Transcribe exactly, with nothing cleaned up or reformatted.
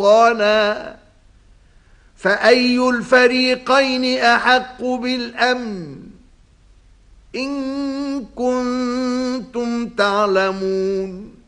فرقانا فأي الفريقين أحق بالأمن إن كنتم تعلمون